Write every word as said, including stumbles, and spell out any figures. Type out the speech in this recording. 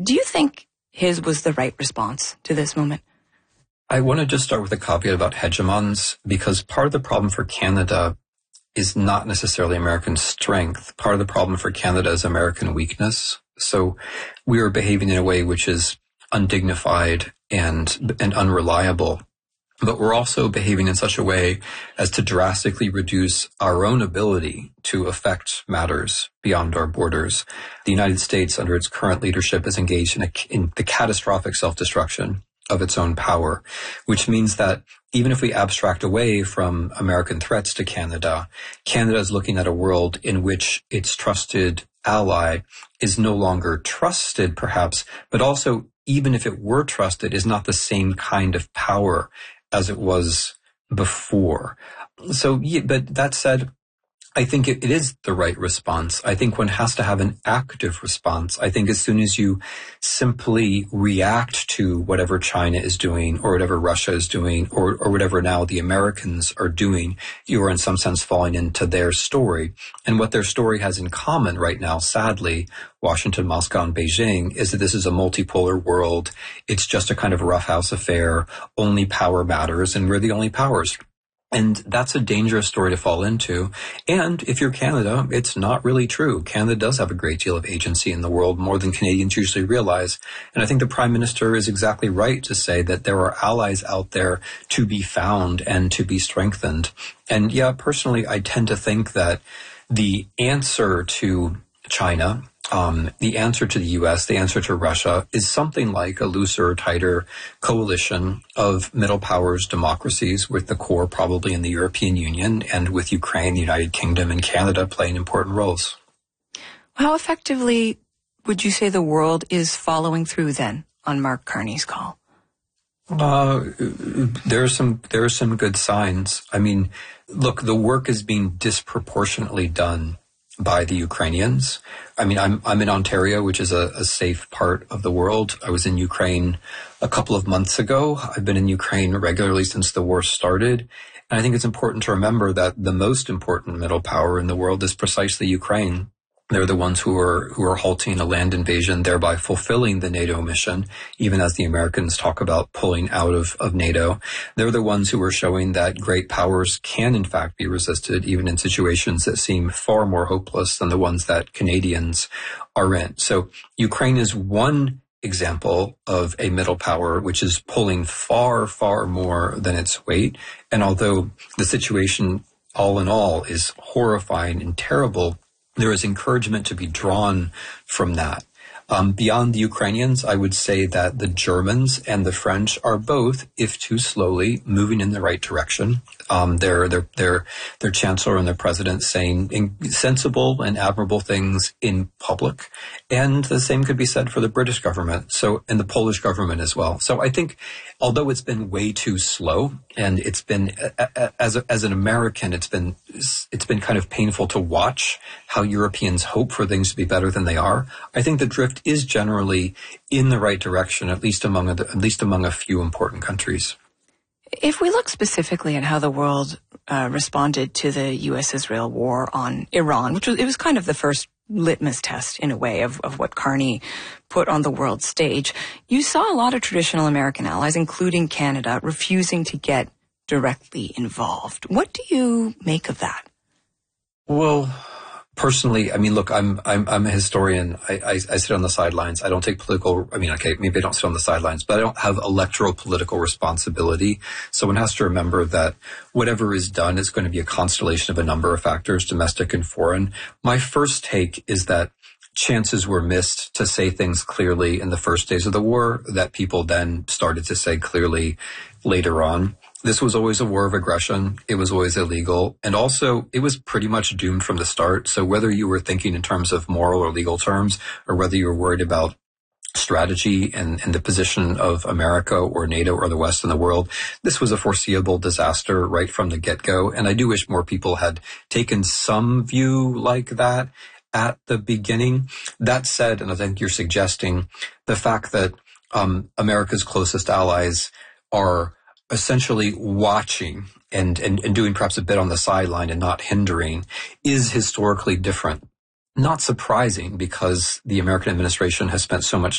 Do you think his was the right response to this moment? I want to just start with a caveat about hegemons, because part of the problem for Canada is not necessarily American strength. Part of the problem for Canada is American weakness. So we are behaving in a way which is undignified and and unreliable. But we're also behaving in such a way as to drastically reduce our own ability to affect matters beyond our borders. The United States, under its current leadership, is engaged in, a, in the catastrophic self-destruction of its own power, which means that even if we abstract away from American threats to Canada, Canada is looking at a world in which its trusted ally is no longer trusted, perhaps, but also, even if it were trusted, is not the same kind of power as it was before. So, yeah, but that said, I think it, it is the right response. I think one has to have an active response. I think as soon as you simply react to whatever China is doing or whatever Russia is doing or, or whatever now the Americans are doing, you are in some sense falling into their story. And what their story has in common right now, sadly, Washington, Moscow, and Beijing, is that this is a multipolar world. It's just a kind of roughhouse affair. Only power matters, and we're the only powers. And that's a dangerous story to fall into. And if you're Canada, it's not really true. Canada does have a great deal of agency in the world, more than Canadians usually realize. And I think the Prime Minister is exactly right to say that there are allies out there to be found and to be strengthened. And yeah, personally, I tend to think that the answer to China, Um, the answer to the U S, the answer to Russia, is something like a looser, tighter coalition of middle powers democracies, with the core probably in the European Union, and with Ukraine, the United Kingdom, and Canada playing important roles. How effectively would you say the world is following through then on Mark Carney's call? Uh, there are some, there are some good signs. I mean, look, the work is being disproportionately done by the Ukrainians. I mean, I'm I'm in Ontario, which is a, a safe part of the world. I was in Ukraine a couple of months ago. I've been in Ukraine regularly since the war started. And I think it's important to remember that the most important middle power in the world is precisely Ukraine. They're the ones who are who are halting a land invasion, thereby fulfilling the NATO mission, even as the Americans talk about pulling out of, of NATO. They're the ones who are showing that great powers can, in fact, be resisted, even in situations that seem far more hopeless than the ones that Canadians are in. So Ukraine is one example of a middle power which is pulling far, far more than its weight. And although the situation, all in all, is horrifying and terrible, there is encouragement to be drawn from that. Um, beyond the Ukrainians, I would say that the Germans and the French are both, if too slowly, moving in the right direction. Um, their their their their chancellor and their president saying sensible and admirable things in public, and the same could be said for the British government. So, and the Polish government as well. So, I think, although it's been way too slow, and it's been as a, as an American, it's been it's been kind of painful to watch how Europeans hope for things to be better than they are. I think the drift is generally in the right direction, at least among a, at least among a few important countries. If we look specifically at how the world uh, responded to the U S Israel war on Iran, which was, it was kind of the first litmus test, in a way, of, of what Carney put on the world stage, you saw a lot of traditional American allies, including Canada, refusing to get directly involved. What do you make of that? Well, personally, I mean, look, I'm I'm I'm a historian. I, I, I sit on the sidelines. I don't take political. I mean, okay, maybe I don't sit on the sidelines, but I don't have electoral political responsibility. So one has to remember that whatever is done is going to be a constellation of a number of factors, domestic and foreign. My first take is that chances were missed to say things clearly in the first days of the war that people then started to say clearly later on. This was always a war of aggression. It was always illegal. And also, it was pretty much doomed from the start. So whether you were thinking in terms of moral or legal terms, or whether you were worried about strategy and, and the position of America or NATO or the West in the world, this was a foreseeable disaster right from the get-go. And I do wish more people had taken some view like that at the beginning. That said, and I think you're suggesting, the fact that um, America's closest allies are essentially watching and, and, and doing perhaps a bit on the sideline and not hindering is historically different. Not surprising, because the American administration has spent so much